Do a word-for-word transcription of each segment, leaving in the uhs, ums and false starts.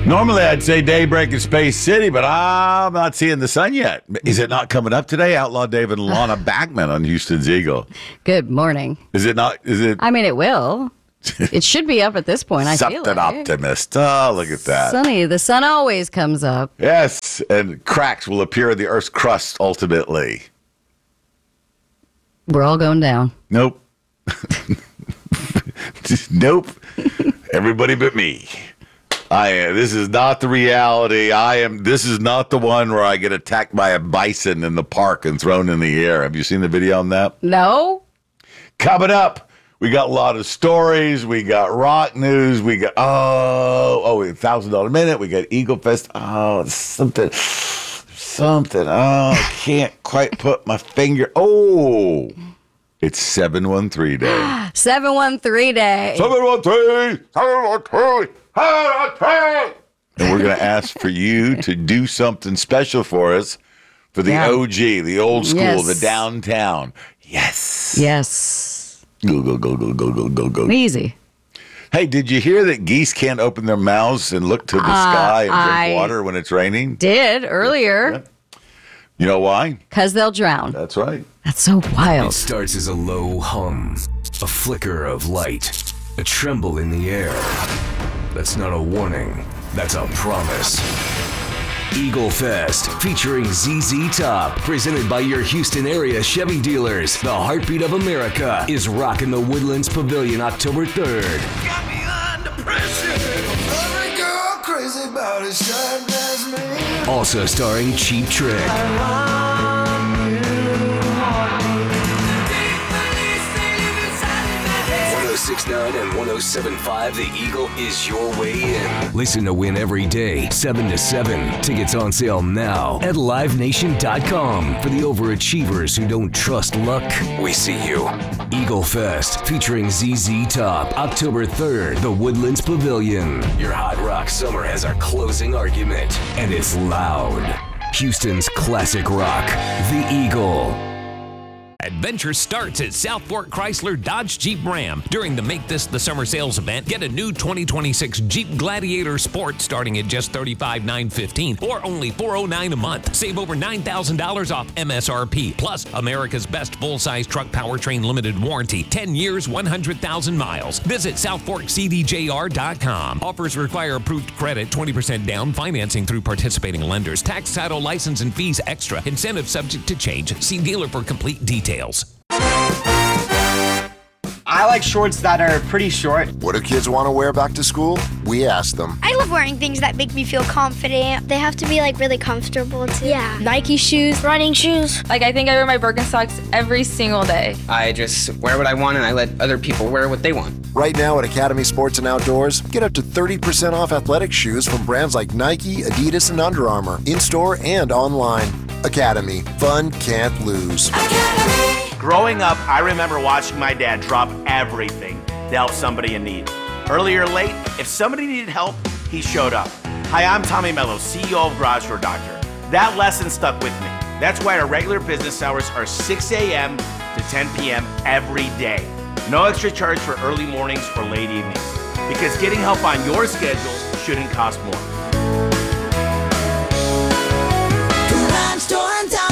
Normally, I'd say daybreak in Space City, but I'm not seeing the sun yet. Is it not coming up today? Outlaw Dave and Lana Backman on Houston's Eagle. Good morning. Is it not? Is it? I mean, it will. It should be up at this point, I feel Something like. optimist. Oh, look at that. Sunny. The sun always comes up. Yes, and cracks will appear in the Earth's crust ultimately. We're all going down. Nope. Nope. Everybody but me. I am. This is not the reality. I am. This is not the one where I get attacked by a bison in the park and thrown in the air. Have you seen the video on that? No. Coming up, we got a lot of stories. We got rock news. We got oh oh a thousand dollar minute. We got Eagle Fest. Oh, something, something. Oh, I can't quite put my finger. Oh, it's seven one three day. seven one three day. seven one three. seven one three. And we're going to ask for you to do something special for us for the Yeah. O G, the old school, Yes. the downtown. Yes. Yes. Go, go, go, go, go, go, go, go. Easy. Hey, did you hear that geese can't open their mouths and look to the Uh, sky and drink I water when it's raining? Did earlier. You know why? Because they'll drown. That's right. That's so It wild. starts as a low hum, a flicker of light, a tremble in the air. That's not a warning, that's a promise. Eagle Fest, featuring Z Z Top, presented by your Houston area Chevy dealers. The heartbeat of America is rocking the Woodlands Pavilion October third. Got me under pressure. Every girl crazy about it, sharp as me. Also starring Cheap Trick. one oh six point nine and one oh seven point five, The Eagle is your way in. Listen to Win every day, seven to seven. Tickets on sale now at live nation dot com. For the overachievers who don't trust luck, we see you. Eagle Fest, featuring Z Z Top, October third, the Woodlands Pavilion. Your hot rock summer has our closing argument, and it's loud. Houston's classic rock, The Eagle. Adventure starts at South Fork Chrysler Dodge Jeep Ram. During the Make This the Summer sales event, get a new twenty twenty-six Jeep Gladiator Sport starting at just thirty-five thousand nine hundred fifteen dollars or only four hundred nine dollars a month. Save over nine thousand dollars off M S R P. Plus, America's best full-size truck powertrain limited warranty. ten years, one hundred thousand miles. Visit south fork c d j r dot com. Offers require approved credit, twenty percent down, financing through participating lenders. Tax, title, license, and fees extra. Incentive subject to change. See dealer for complete details. I like shorts that are pretty short. What do kids want to wear back to school? We ask them. I love wearing things that make me feel confident. They have to be like really comfortable too. Yeah. Nike shoes, running shoes. Like I think I wear my Birkenstocks every single day. I just wear what I want and I let other people wear what they want. Right now at Academy Sports and Outdoors, get up to thirty percent off athletic shoes from brands like Nike, Adidas, and Under Armour, in-store and online. Academy. Fun can't lose. Academy. Growing up, I remember watching my dad drop everything to help somebody in need. Early or late, if somebody needed help, he showed up. Hi, I'm Tommy Mello, C E O of Garage Door Doctor. That lesson stuck with me. That's why our regular business hours are six a.m. to ten p.m. every day. No extra charge for early mornings or late evenings. Because getting help on your schedule shouldn't cost more. Garage Door Doctor.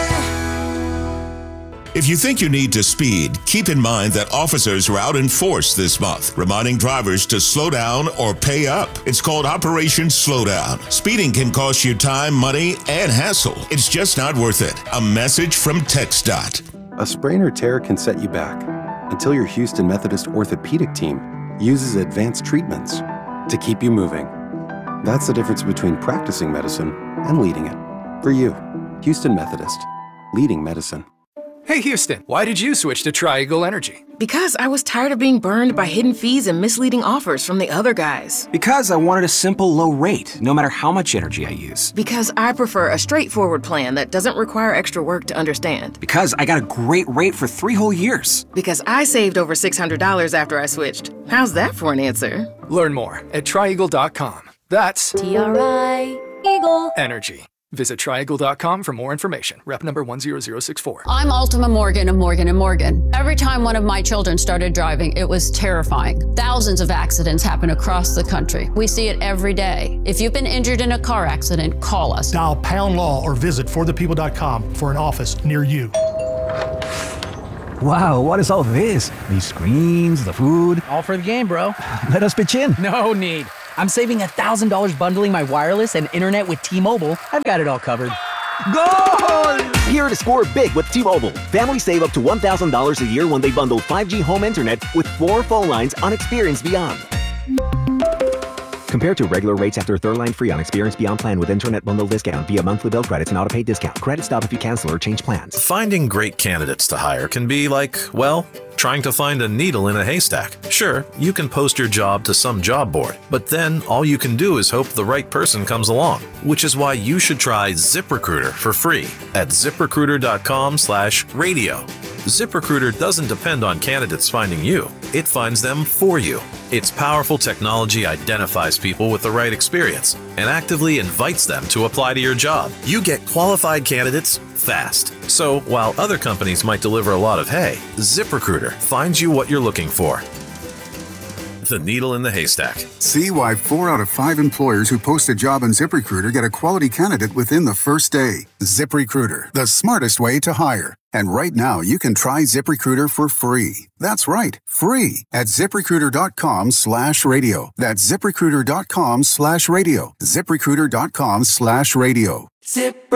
If you think you need to speed, keep in mind that officers are out in force this month, reminding drivers to slow down or pay up. It's called Operation Slowdown. Speeding can cost you time, money, and hassle. It's just not worth it. A message from TxDOT. A sprain or tear can set you back until your Houston Methodist orthopedic team uses advanced treatments to keep you moving. That's the difference between practicing medicine and leading it. For you, Houston Methodist, leading medicine. Hey Houston, why did you switch to Tri-Eagle Energy? Because I was tired of being burned by hidden fees and misleading offers from the other guys. Because I wanted a simple low rate, no matter how much energy I use. Because I prefer a straightforward plan that doesn't require extra work to understand. Because I got a great rate for three whole years. Because I saved over six hundred dollars after I switched. How's that for an answer? Learn more at tri eagle dot com. That's T R I Eagle Energy. Visit triangle dot com for more information. Rep number one zero zero six four. I'm Ultima Morgan of Morgan and Morgan. Every time one of my children started driving, it was terrifying. Thousands of accidents happen across the country. We see it every day. If you've been injured in a car accident, call us. Dial pound law or visit for the people dot com for an office near you. Wow, what is all this? These screens, the food. All for the game, bro. Let us pitch in. No need. I'm saving one thousand dollars bundling my wireless and internet with T-Mobile. I've got it all covered. Goal! Here to score big with T-Mobile. Families save up to one thousand dollars a year when they bundle five G home internet with four phone lines on Experience Beyond. Compared to regular rates after third line free on Experience Beyond plan with internet bundle discount via monthly bill credits and auto-pay discount. Credit stop if you cancel or change plans. Finding great candidates to hire can be like, well, trying to find a needle in a haystack. Sure, you can post your job to some job board, but then all you can do is hope the right person comes along, which is why you should try ZipRecruiter for free at ziprecruiter dot com slash radio. ZipRecruiter doesn't depend on candidates finding you. It finds them for you. Its powerful technology identifies people with the right experience and actively invites them to apply to your job. You get qualified candidates fast. So while other companies might deliver a lot of hay, ZipRecruiter finds you what you're looking for. The needle in the haystack. See why four out of five employers who post a job on ZipRecruiter get a quality candidate within the first day. ZipRecruiter, the smartest way to hire. And right now, you can try ZipRecruiter for free. That's right, free at ziprecruiter dot com slash radio. That's ziprecruiter dot com slash radio. ziprecruiter dot com slash radio. Zip.